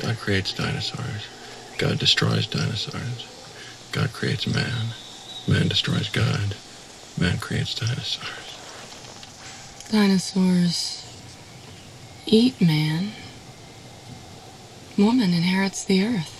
God creates dinosaurs. God destroys dinosaurs. God creates man. Man destroys God. Man creates dinosaurs. Dinosaurs eat man. Woman inherits the earth.